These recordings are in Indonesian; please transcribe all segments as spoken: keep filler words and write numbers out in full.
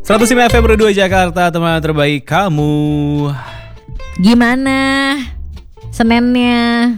seratus lima F M Pro dua Jakarta, teman terbaik kamu. Gimana Seninnya?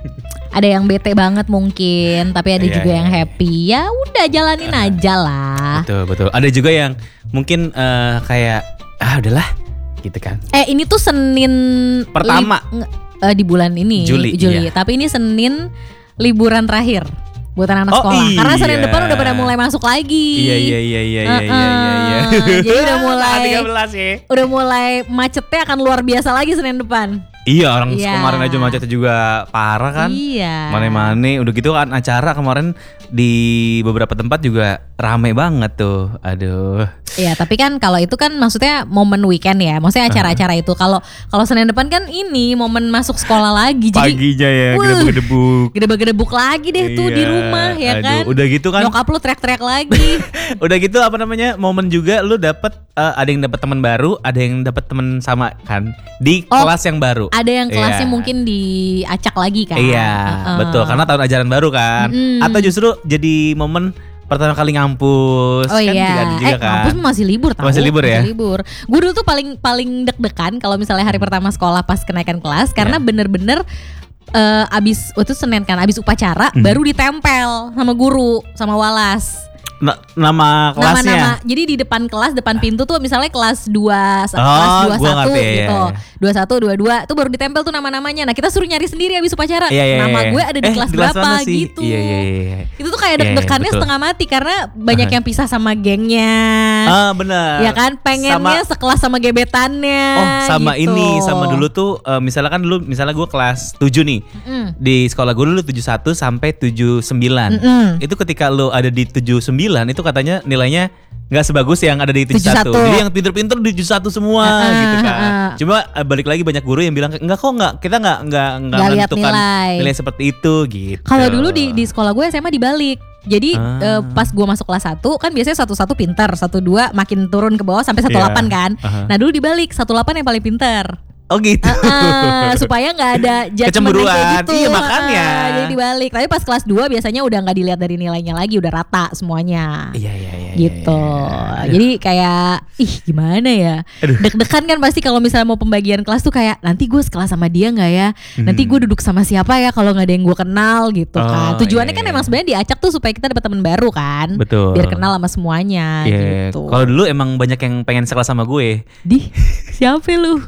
Ada yang bete banget mungkin, tapi ada Iya, juga iya, yang iya. happy. Ya udah jalanin aja lah. Betul betul. Ada juga yang mungkin eh, kayak ah udahlah gitu kan. Eh ini tuh Senin Pertama. li- nge- eh, di bulan ini Juli, iya. Tapi ini Senin liburan terakhir buat anak Oh, sekolah. iya. Karena Senin depan udah pada mulai masuk lagi. Iya iya iya iya iya iya iya. Uh-uh. Jadi udah mulai tiga belas ya. Udah mulai macetnya akan luar biasa lagi Senin depan. Iya, orang Iya. kemarin aja macetnya juga parah kan. Iya. Mane-mane udah gitu kan acara kemarin di beberapa tempat juga rame banget tuh. Aduh. Iya, tapi kan kalau itu kan maksudnya momen weekend ya. Maksudnya acara-acara itu. Kalau kalau Senin depan kan ini momen masuk sekolah lagi. Jadi Paginya ya wuh, gedebuk-gedebuk. gedebuk-gedebuk lagi deh tuh di Iya, rumah ya aduh, kan. udah gitu kan. Nyokap lu teriak-teriak lagi. Udah gitu apa namanya? Momen juga lu dapet eh, ada yang dapat teman baru, ada yang dapat teman sama kan di Oh, kelas yang baru. Ada yang kelasnya Iya. mungkin diacak lagi kan. Iya, Heeh. betul. Karena tahun ajaran baru kan. Mm-mm. Atau justru jadi momen pertama kali ngampus Oh kan iya, juga ada juga eh kan. kampus masih libur tau. Masih libur ya? Masih libur. Gue dulu tuh paling paling deg-degan kalau misalnya hari pertama sekolah pas kenaikan kelas, karena Iya. bener-bener eh, abis waktu itu Senin kan, abis upacara Hmm. baru ditempel sama guru, sama walas. Na- nama kelasnya. Nama-nama. Jadi di depan kelas, depan pintu tuh misalnya kelas dua, kelas Oh, dua gua satu ngerti, iya, gitu. iya. dua satu, dua dua tuh baru ditempel tuh nama-namanya. Nah, kita suruh nyari sendiri abis upacara. Iya, iya, Nama iya. gue ada di Eh, kelas di kelas berapa mana sih? gitu. Iya, iya, iya. Itu tuh kayak Iya, iya, deg-degannya betul. setengah mati karena banyak yang pisah sama gengnya. Ah, benar. Ya kan, pengennya Sama- sekelas sama gebetannya. Oh, sama gitu. ini, sama dulu tuh eh, misalnya kan dulu misalnya gue kelas tujuh nih. Mm. Di sekolah gue dulu tujuh satu sampai tujuh sembilan. Mm-mm. Itu ketika lo ada di tujuh sembilan itu katanya nilainya nggak sebagus yang ada di tujuh satu. tujuh satu. Jadi yang pinter-pinter di tujuh satu semua Uh-uh, gitu kan. uh-uh. Cuma eh, balik lagi banyak guru yang bilang enggak kok enggak, kita enggak enggak enggak Nggak lihat menentukan nilai. nilai seperti itu gitu. Kalau dulu di di sekolah gue S M A dibalik. Jadi Ah. eh, pas gue masuk kelas satu kan biasanya satu satu pinter, satu dua makin turun ke bawah sampai satu delapan Iya. kan. Aha. Nah dulu dibalik, satu delapan yang paling pinter. Oh gitu. Heeh, supaya nggak ada judgement Kecemburuan. kayak gitu. Iya, makanya. Heeh, jadi dibalik. Tapi pas kelas dua biasanya udah nggak dilihat dari nilainya lagi, udah rata semuanya. Iya iya iya. Gitu. iya, iya. Jadi kayak ih gimana ya? Aduh. Deg-degan kan pasti kalau misalnya mau pembagian kelas tuh kayak nanti gue sekelas sama dia nggak ya? Nanti Hmm. gue duduk sama siapa ya kalau nggak ada yang gue kenal gitu Oh, kan. Tujuannya iya, kan iya. emang sebenarnya diacak tuh supaya kita dapat teman baru kan. Betul. Biar kenal sama semuanya Iya. gitu. Kalau dulu emang banyak yang pengen sekelas sama gue. Di siapa lu?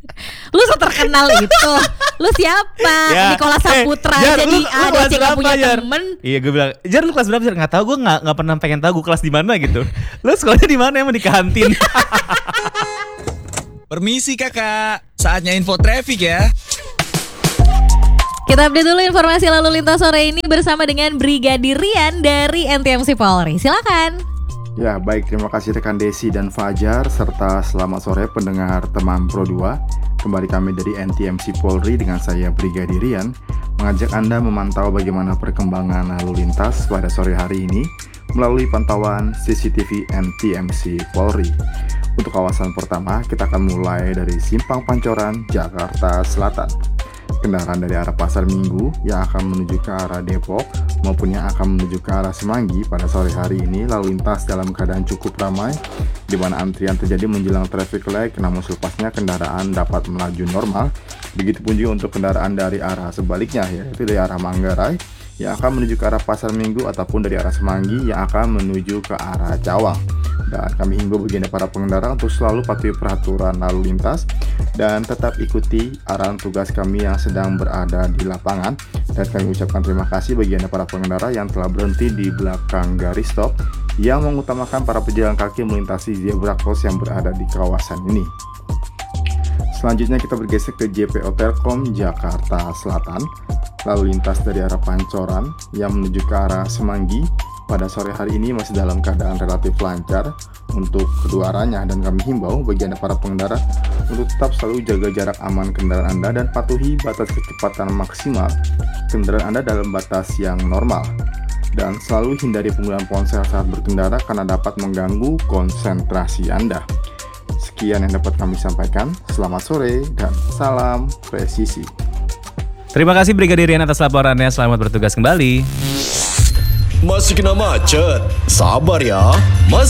Lu so terkenal itu. Lu siapa? Nikola Saputra eh, Jar, jadi lu- lu ada kelas sih gak berapa, punya Jar? temen. Iya gue bilang, Jar lu kelas berapa Jar? Gak tau, gue gak, gak pernah pengen tahu gue kelas di mana gitu. Lu sekolahnya di mana emang di kantin? Permisi kakak, saatnya info traffic ya. Kita update dulu informasi lalu lintas sore ini bersama dengan Brigadir Rian dari N T M C Polri. Silakan. Ya baik, terima kasih rekan Desi dan Fajar serta selamat sore pendengar teman Pro dua. Kembali kami dari N T M C Polri dengan saya Brigadir Rian mengajak Anda memantau bagaimana perkembangan lalu lintas pada sore hari ini melalui pantauan C C T V N T M C Polri. Untuk kawasan pertama kita akan mulai dari Simpang Pancoran, Jakarta Selatan. Kendaraan dari arah Pasar Minggu yang akan menuju ke arah Depok maupun yang akan menuju ke arah Semanggi pada sore hari ini lalu lintas dalam keadaan cukup ramai di mana antrian terjadi menjelang traffic light, namun selepasnya kendaraan dapat melaju normal. Begitupun juga untuk kendaraan dari arah sebaliknya, yaitu dari arah Manggarai yang akan menuju ke arah Pasar Minggu ataupun dari arah Semanggi yang akan menuju ke arah Cawang. Dan kami himbau bagi Anda para pengendara untuk selalu patuhi peraturan lalu lintas dan tetap ikuti arahan tugas kami yang sedang berada di lapangan. Dan kami ucapkan terima kasih bagi Anda para pengendara yang telah berhenti di belakang garis stop yang mengutamakan para pejalan kaki melintasi zebra cross yang berada di kawasan ini. Selanjutnya kita bergeser ke J P O Telkom Jakarta Selatan. Lalu lintas dari arah Pancoran yang menuju ke arah Semanggi pada sore hari ini masih dalam keadaan relatif lancar untuk kedua arahnya, dan kami himbau bagi Anda para pengendara untuk tetap selalu jaga jarak aman kendaraan Anda dan patuhi batas kecepatan maksimal kendaraan Anda dalam batas yang normal. Dan selalu hindari penggunaan ponsel saat berkendara karena dapat mengganggu konsentrasi Anda. Sekian yang dapat kami sampaikan. Selamat sore dan salam presisi. Terima kasih Brigadir Rian atas laporannya. Selamat bertugas kembali. Masih kena macet? Sabar ya, masih